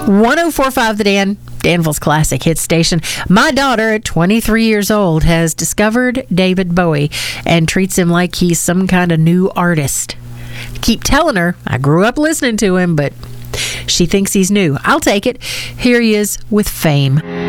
104.5 The Dan, Danville's classic hit station. My daughter, at 23 years old, has discovered David Bowie and treats him like he's some kind of new artist. Keep telling her I grew up listening to him, but she thinks he's new. I'll take it. Here he is with Fame.